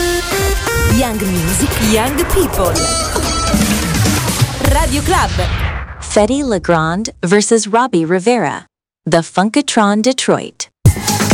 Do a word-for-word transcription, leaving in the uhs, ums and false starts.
Young music, young people. Radio Club. Fedde Le Grand versus Robbie Rivera. The Funkatron Detroit.